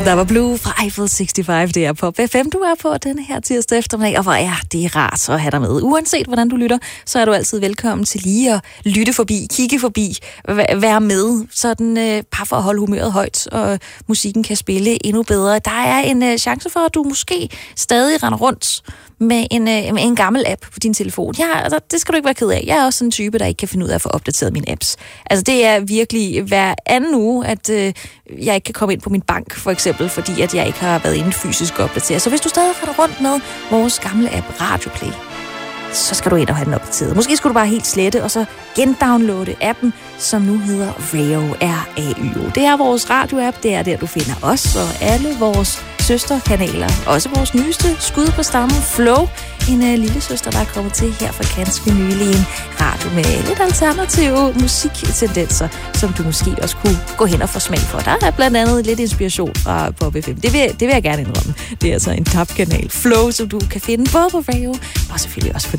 Der var Blue fra Eiffel 65, det er på FM, du er på denne her tirsdag eftermiddag, og hvor er det rart at have dig med. Uanset hvordan du lytter, så er du altid velkommen til lige at lytte forbi, kigge forbi, være med, sådan bare for at holde humøret højt, og musikken kan spille endnu bedre. Der er en chance for, at du måske stadig render rundt med en gammel app på din telefon. Altså, det skal du ikke være ked af. Jeg er også sådan en type, der ikke kan finde ud af at få opdateret mine apps. Altså, det er virkelig hver anden uge, at jeg ikke kan komme ind på min bank, for eksempel, fordi at jeg ikke har været inde fysisk og opdateret. Så hvis du stadig render rundt med vores gamle app Radioplay, så skal du ind og have den opdateret. Måske skulle du bare helt slette, og så gendownloade appen, som nu hedder Rayo, R-A-Y-O. Det er vores radioapp, det er der, du finder os og alle vores søsterkanaler. Også vores nyeste skud på stammen, Flow, en lille søster, der er kommet til her for ganske nylig. En radio med lidt alternative musiktendenser, som du måske også kunne gå hen og få smag for. Der er blandt andet lidt inspiration fra Pop FM. Det vil jeg gerne indrømme. Det er altså en tabkanal, Flow, som du kan finde både på Rayo og selvfølgelig også på